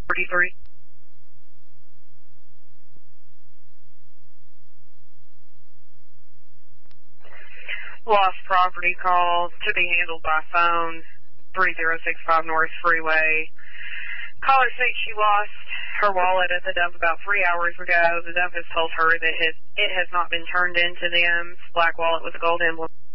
43. Lost property call to be handled by phone, 3065 North Freeway. Caller states she lost her wallet at the dump about 3 hours ago. The dump has told her that it has not been turned in to them. Black wallet with a gold emblem.